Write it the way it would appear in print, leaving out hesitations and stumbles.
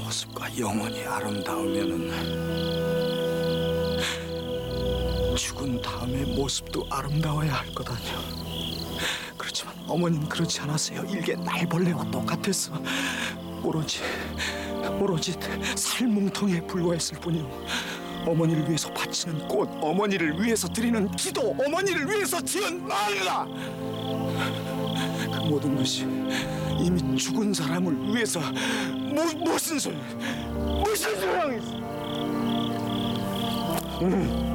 모습과 영혼이 아름다우면은 죽은 다음의 모습도 아름다워야 할 거다뇨. 그렇지만 어머니는 그렇지 않았어요. 일개 날벌레와 똑같았어. 오로지 살뭉텅이에 불과했을 뿐이요. 어머니를 위해서 바치는 꽃, 어머니를 위해서 드리는 기도, 어머니를 위해서 지은 말라. 그 모든 것이 이미 죽은 사람을 위해서 무슨 소용이 있어?